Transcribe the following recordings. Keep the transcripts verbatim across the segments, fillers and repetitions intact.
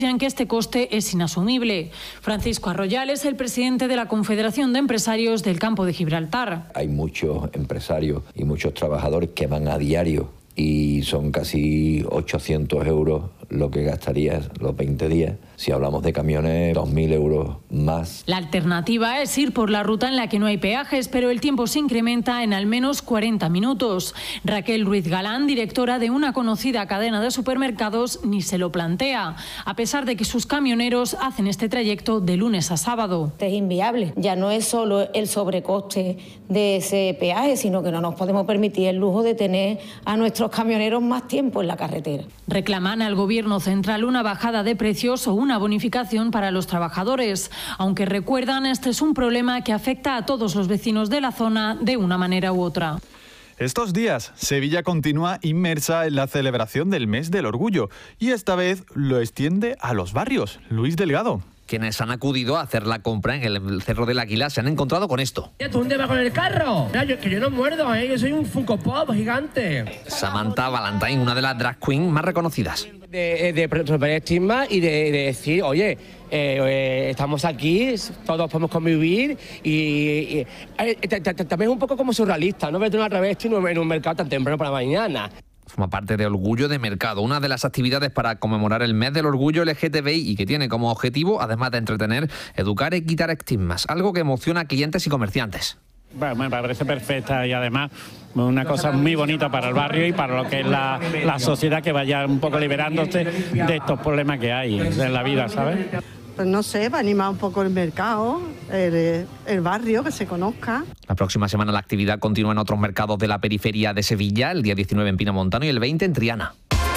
que este coste es inasumible. Francisco Arroyales, el presidente de la Confederación de Empresarios del Campo de Gibraltar. Hay muchos empresarios y muchos trabajadores que van a diario y son casi ochocientos euros lo que gastarías los veinte días. Si hablamos de camiones, dos mil euros más. La alternativa es ir por la ruta en la que no hay peajes, pero el tiempo se incrementa en al menos cuarenta minutos. Raquel Ruiz Galán, directora de una conocida cadena de supermercados, ni se lo plantea, a pesar de que sus camioneros hacen este trayecto de lunes a sábado. Es inviable. Ya no es solo el sobrecoste de ese peaje, sino que no nos podemos permitir el lujo de tener a nuestros camioneros más tiempo en la carretera. Reclaman al gobierno central una bajada de precios o una bonificación para los trabajadores, aunque recuerdan este es un problema que afecta a todos los vecinos de la zona de una manera u otra. Estos días, Sevilla continúa inmersa en la celebración del Mes del Orgullo y esta vez lo extiende a los barrios. Luis Delgado. Quienes han acudido a hacer la compra en el Cerro del Águila se han encontrado con esto. ¿Dónde va con el carro? Mira, yo, que yo no muerdo, ¿eh? Yo soy un Funko Pop gigante. Samantha Valentine, una de las drag queens más reconocidas. De, de romper estigma y de, de decir, oye, eh, eh, estamos aquí, todos podemos convivir y, y eh, también es un poco como surrealista, ¿no? Vete una travesti en un mercado tan temprano para mañana. Forma parte de Orgullo de Mercado, una de las actividades para conmemorar el mes del orgullo L G T B I y que tiene como objetivo, además de entretener, educar y quitar estigmas, algo que emociona a clientes y comerciantes. Bueno, me parece perfecta y además una cosa muy bonita para el barrio y para lo que es la, la sociedad, que vaya un poco liberándose de estos problemas que hay en la vida, ¿sabes? Pues no sé, va a animar un poco el mercado, el, el barrio, que se conozca. La próxima semana la actividad continúa en otros mercados de la periferia de Sevilla, el día diecinueve en Pinamontano y el veinte en Triana.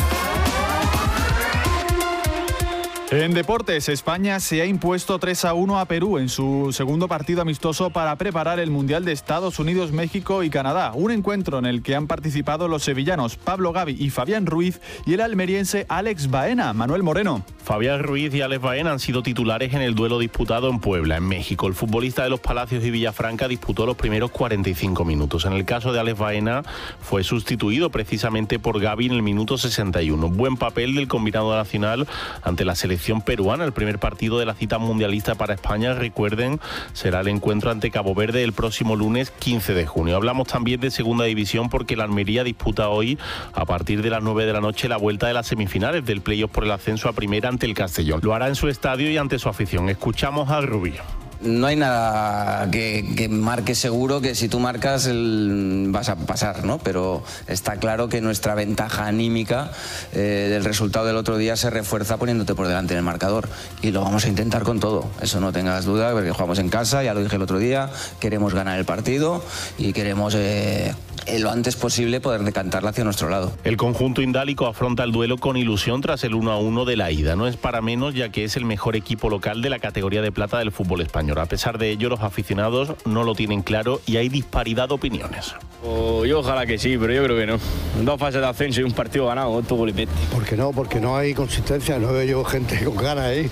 En deportes, España se ha impuesto tres a uno a Perú en su segundo partido amistoso para preparar el Mundial de Estados Unidos, México y Canadá. Un encuentro en el que han participado los sevillanos Pablo Gavi y Fabián Ruiz y el almeriense Alex Baena. Manuel Moreno. Fabián Ruiz y Alex Baena han sido titulares en el duelo disputado en Puebla, en México. El futbolista de los Palacios y Villafranca disputó los primeros cuarenta y cinco minutos. En el caso de Alex Baena fue sustituido precisamente por Gavi en el minuto sesenta y uno. Buen papel del combinado nacional ante la selección peruana. El primer partido de la cita mundialista para España, recuerden, será el encuentro ante Cabo Verde el próximo lunes quince de junio. Hablamos también de segunda división porque la Almería disputa hoy a partir de las nueve de la noche la vuelta de las semifinales del playoff por el ascenso a primera ante el Castellón. Lo hará en su estadio y ante su afición. Escuchamos a Rubio. No hay nada que, que marque seguro que si tú marcas el, vas a pasar, ¿no? Pero está claro que nuestra ventaja anímica eh, del resultado del otro día se refuerza poniéndote por delante en el marcador y lo vamos a intentar con todo, eso no tengas duda, porque jugamos en casa, ya lo dije el otro día, queremos ganar el partido y queremos eh, eh, lo antes posible poder decantarla hacia nuestro lado. El conjunto indálico afronta el duelo con ilusión tras el uno a uno de la ida, no es para menos ya que es el mejor equipo local de la categoría de plata del fútbol español. A pesar de ello, los aficionados no lo tienen claro y hay disparidad de opiniones. Oh, yo ojalá que sí, pero yo creo que no. Dos fases de ascenso y un partido ganado, otro golipete. ¿Por qué no? Porque no hay consistencia, no veo yo gente con ganas ahí.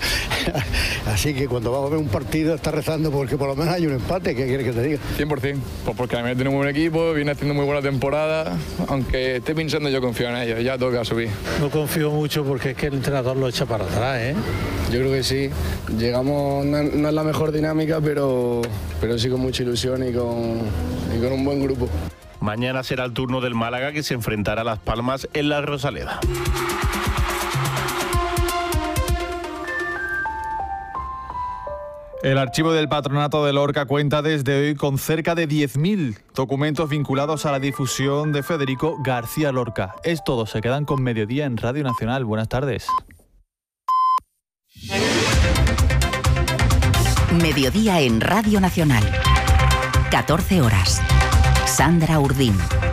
Así que cuando vamos a ver un partido está rezando porque por lo menos hay un empate, ¿qué quieres que te diga? cien por ciento, pues porque también tiene un buen equipo, viene haciendo muy buena temporada, aunque esté pensando yo confío en ellos, ya toca subir. No confío mucho porque es que el entrenador lo echa para atrás, ¿eh? Yo creo que sí, llegamos, no, no es la mejor dinámica, pero, pero sí con mucha ilusión y con, y con un buen grupo. Mañana será el turno del Málaga, que se enfrentará a Las Palmas en la Rosaleda. El archivo del Patronato de Lorca cuenta desde hoy con cerca de diez mil documentos vinculados a la difusión de Federico García Lorca. Es todo, se quedan con Mediodía en Radio Nacional. Buenas tardes. Mediodía en Radio Nacional. catorce horas. Sandra Urdín.